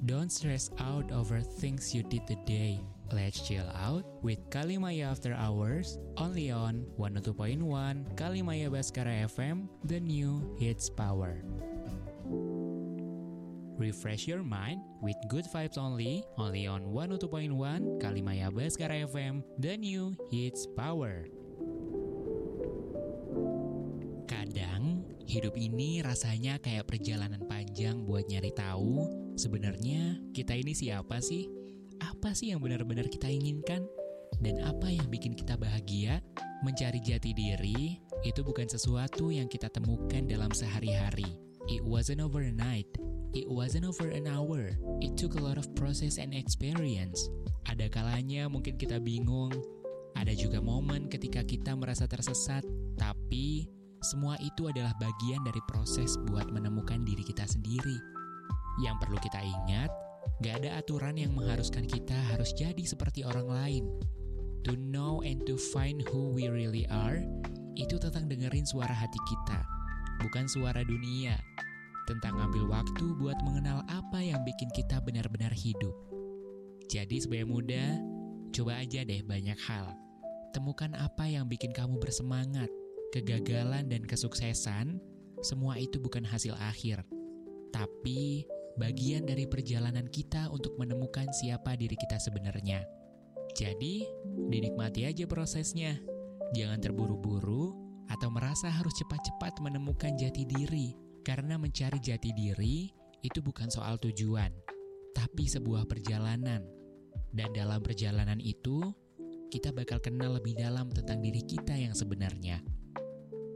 Don't stress out over things you did today. Let's chill out with Kalimaya After Hours, only on 102.1 Kalimaya Baskara FM, the new hits power. Refresh your mind with good vibes only on 102.1 Kalimaya Baskara FM, the new hits power. Kadang, hidup ini rasanya kayak perjalanan panjang buat nyari tahu sebenarnya kita ini siapa sih? Apa sih yang benar-benar kita inginkan? Dan apa yang bikin kita bahagia? Mencari jati diri itu bukan sesuatu yang kita temukan dalam sehari-hari. It wasn't overnight. It wasn't over an hour. It took a lot of process and experience. Ada kalanya mungkin kita bingung. Ada juga momen ketika kita merasa tersesat. Tapi semua itu adalah bagian dari proses buat menemukan diri kita sendiri. Yang perlu kita ingat, gak ada aturan yang mengharuskan kita harus jadi seperti orang lain. To know and to find who we really are, itu tentang dengerin suara hati kita, bukan suara dunia. Tentang ngambil waktu buat mengenal apa yang bikin kita benar-benar hidup. Jadi sebagai muda, coba aja deh banyak hal. Temukan apa yang bikin kamu bersemangat. Kegagalan dan kesuksesan, semua itu bukan hasil akhir, tapi bagian dari perjalanan kita untuk menemukan siapa diri kita sebenarnya. Jadi, dinikmati aja prosesnya. Jangan terburu-buru atau merasa harus cepat-cepat menemukan jati diri. Karena mencari jati diri itu bukan soal tujuan, tapi sebuah perjalanan. Dan dalam perjalanan itu, kita bakal kenal lebih dalam tentang diri kita yang sebenarnya.